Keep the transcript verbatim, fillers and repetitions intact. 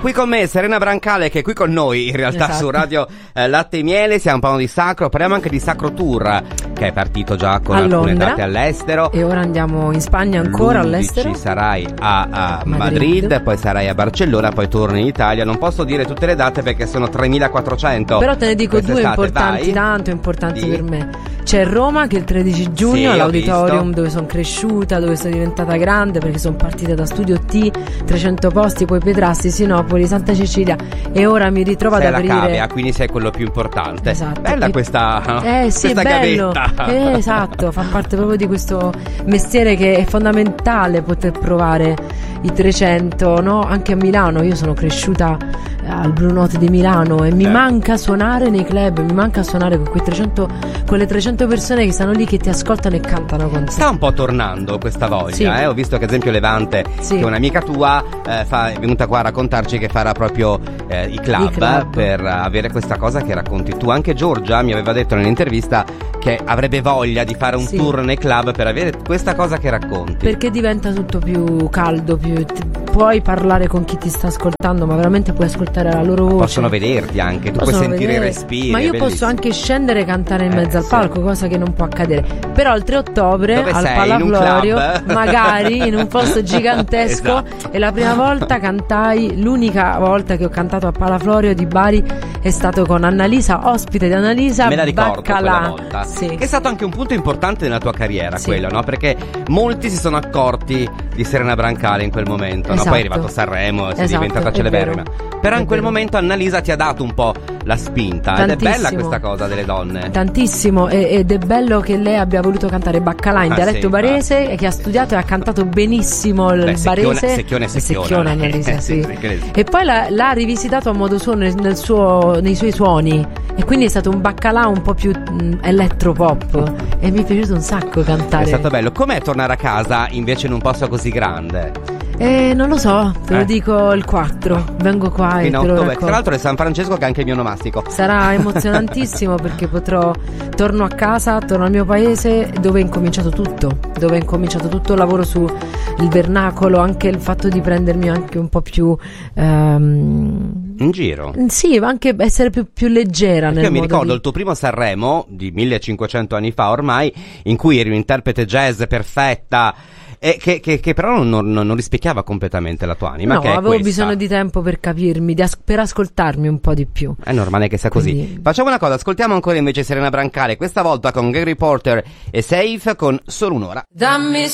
qui con me Serena Brancale, che è qui con noi in realtà, esatto, su Radio eh, Latte e Miele. Stiamo parlando di Sacro, parliamo anche di Sacro Tour, che è partito già con a alcune Londra, date all'estero. E ora andiamo in Spagna ancora all'estero. Ci sarai a, a Madrid. Madrid, poi sarai a Barcellona, poi torni in Italia. Non posso dire tutte le date perché sono tremilaquattrocento. Però te ne dico due importanti, vai. tanto importanti Sì. per me. C'è Roma, che è il tredici giugno, sì, all'auditorium dove sono cresciuta, dove sono diventata grande, perché sono partita da Studio T, trecento posti, poi Petrassi, Sinopoli, Santa Cecilia, e ora mi ritrovo sei ad aprire. La cavea, quindi sei quello più importante. Esatto. Bella e... questa, no? Eh sì, questa è bello. gavetta. Eh, esatto, fa parte proprio di questo mestiere che è fondamentale poter provare i trecento, no? Anche a Milano, io sono cresciuta al Blue Note di Milano e mi certo. manca suonare nei club, mi manca suonare con quei trecento, con le trecento persone che stanno lì, che ti ascoltano e cantano con te. Sta un po' tornando questa voglia, sì. eh? Ho visto che ad esempio Levante, sì. che è un'amica tua, eh, fa, è venuta qua a raccontarci che farà proprio eh, i, club, I club per avere questa cosa che racconti tu. Anche Giorgia mi aveva detto nell'intervista che avrebbe voglia di fare un sì. tour nei club per avere questa cosa che racconti. Perché diventa tutto più caldo, più ti, puoi parlare con chi ti sta ascoltando, ma veramente puoi ascoltare la loro voce. Possono vederti anche, tu Possono puoi sentire vedere. i respiri. Ma io bellissimo. posso anche scendere e cantare in Eh, mezzo al sì. palco, cosa che non può accadere. Però il tre ottobre Dove al sei? Palaflorio, In un club? magari in un posto gigantesco, esatto. e la prima volta cantai, l'unica volta che ho cantato a Palaflorio di Bari è stato con Annalisa, ospite di Annalisa. Me la ricordo Baccalà. quella volta. Sì. Che è stato anche un punto importante nella tua carriera, Sì. quello, no? Perché molti si sono accorti di Serena Brancale in quel momento, Esatto. no? Poi è arrivato a Sanremo, sei Esatto, diventata è celeberrima. vero. Però È in quel vero. momento Annalisa ti ha dato un po' la spinta. Ed è bella questa cosa delle donne. Tantissimo, e- ed è bello che lei abbia voluto cantare Baccalà in Ah, dialetto sì, barese, e che ha studiato e ha cantato benissimo il Beh, secchione- barese. secchione, secchione. Secchione, Annalisa, Eh, sì. sì, secchione. E poi l'ha, l'ha rivisitato a modo suo nel, nel suo, nei suoi suoni, e quindi è stato un Baccalà un po' più mh, elettropop, e mi è piaciuto un sacco cantare. È stato bello. Com'è tornare a casa invece in un posto così grande? Eh, non lo so, te Eh? lo dico il quattro, vengo qua e In te lo ottobre. Tra racconto. l'altro è San Francesco, che è anche il mio nomastico. Sarà emozionantissimo perché potrò, torno a casa, torno al mio paese, dove è incominciato tutto, dove è incominciato tutto il lavoro sul vernacolo, anche il fatto di prendermi anche un po' più ehm, In giro. sì, ma anche essere più, più leggera. Perché nel io mi modo ricordo di... il tuo primo Sanremo di millecinquecento anni fa ormai, in cui eri un'interprete jazz perfetta, e che, che, che però non, non, non rispecchiava completamente la tua anima. No, che è avevo questa. bisogno di tempo per capirmi, di as- per ascoltarmi un po' di più. È normale che sia così. Quindi- Facciamo una cosa, ascoltiamo ancora invece Serena Brancale, questa volta con Gary Porter e Safe, con Solo un'ora. Dammi